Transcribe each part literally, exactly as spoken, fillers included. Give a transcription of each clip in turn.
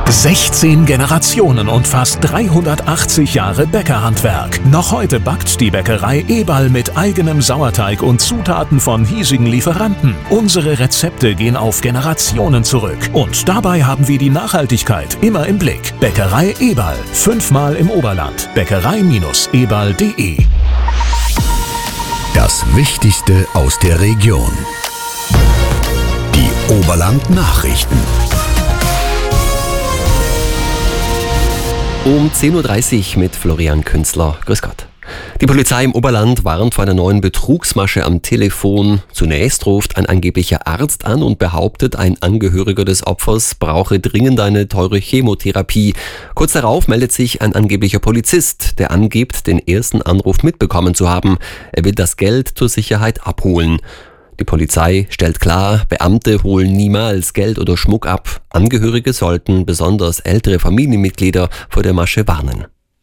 sechzehn Generationen und fast dreihundertachtzig Jahre Bäckerhandwerk. Noch heute backt die Bäckerei Eberl mit eigenem Sauerteig und Zutaten von hiesigen Lieferanten. Unsere Rezepte gehen auf Generationen zurück. Und dabei haben wir die Nachhaltigkeit immer im Blick. Bäckerei Eberl. Fünfmal im Oberland. Bäckerei Eberl punkt de. Das Wichtigste aus der Region. Die Oberland-Nachrichten. Um zehn Uhr dreißig mit Florian Künzler. Grüß Gott. Die Polizei im Oberland warnt vor einer neuen Betrugsmasche am Telefon. Zunächst ruft ein angeblicher Arzt an und behauptet, ein Angehöriger des Opfers brauche dringend eine teure Chemotherapie. Kurz darauf meldet sich ein angeblicher Polizist, der angibt, den ersten Anruf mitbekommen zu haben. Er will das Geld zur Sicherheit abholen. Die Polizei stellt klar, Beamte holen niemals Geld oder Schmuck ab. Angehörige sollten besonders ältere Familienmitglieder vor der Masche warnen.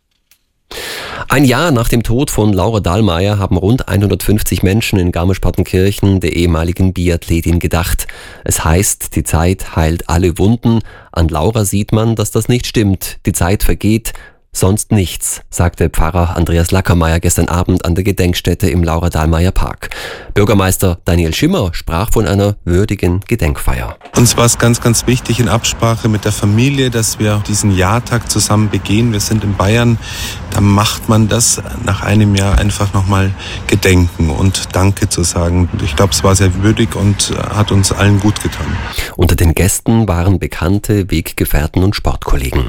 Ein Jahr nach dem Tod von Laura Dahlmeier haben rund hundertfünfzig Menschen in Garmisch-Partenkirchen der ehemaligen Biathletin gedacht. Es heißt, die Zeit heilt alle Wunden. An Laura sieht man, dass das nicht stimmt. Die Zeit vergeht. Sonst nichts, sagte Pfarrer Andreas Lackermeier gestern Abend an der Gedenkstätte im Laura-Dahlmeier-Park. Bürgermeister Daniel Schimmer sprach von einer würdigen Gedenkfeier. Uns war es ganz, ganz wichtig in Absprache mit der Familie, dass wir diesen Jahrtag zusammen begehen. Wir sind in Bayern, da macht man das nach einem Jahr einfach nochmal gedenken und Danke zu sagen. Ich glaube, es war sehr würdig und hat uns allen gut getan. Unter den Gästen waren Bekannte, Weggefährten und Sportkollegen.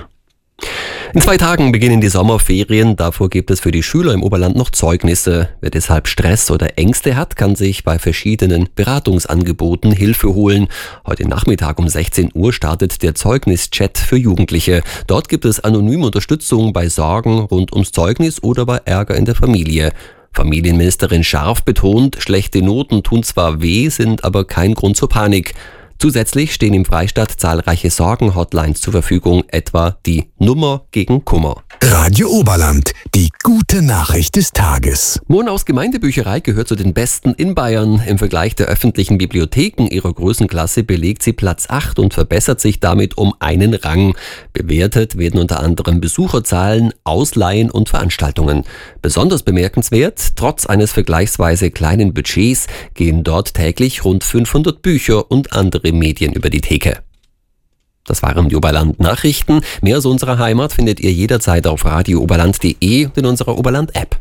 In zwei Tagen beginnen die Sommerferien, davor gibt es für die Schüler im Oberland noch Zeugnisse. Wer deshalb Stress oder Ängste hat, kann sich bei verschiedenen Beratungsangeboten Hilfe holen. Heute Nachmittag um sechzehn Uhr startet der Zeugnischat für Jugendliche. Dort gibt es anonyme Unterstützung bei Sorgen rund ums Zeugnis oder bei Ärger in der Familie. Familienministerin Scharf betont, schlechte Noten tun zwar weh, sind aber kein Grund zur Panik. Zusätzlich stehen im Freistaat zahlreiche Sorgen-Hotlines zur Verfügung, etwa die Nummer gegen Kummer. Radio Oberland, die gute Nachricht des Tages. Murnaus Gemeindebücherei gehört zu den besten in Bayern. Im Vergleich der öffentlichen Bibliotheken ihrer Größenklasse belegt sie Platz acht und verbessert sich damit um einen Rang. Bewertet werden unter anderem Besucherzahlen, Ausleihen und Veranstaltungen. Besonders bemerkenswert, trotz eines vergleichsweise kleinen Budgets gehen dort täglich rund fünfhundert Bücher und andere Medien über die Theke. Das waren die Oberland-Nachrichten. Mehr aus unserer Heimat findet ihr jederzeit auf radio oberland punkt de und in unserer Oberland-App.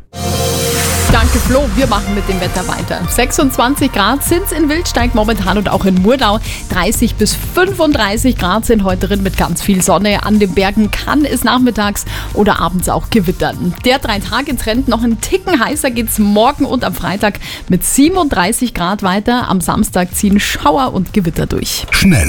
Danke Flo, wir machen mit dem Wetter weiter. sechsundzwanzig Grad sind es in Wildsteig momentan und auch in Murnau. dreißig bis fünfunddreißig Grad sind heute drin mit ganz viel Sonne. An den Bergen kann es nachmittags oder abends auch gewittern. Der Drei-Tage-Trend noch einen Ticken heißer geht's morgen und am Freitag mit siebenunddreißig Grad weiter. Am Samstag ziehen Schauer und Gewitter durch. Schnell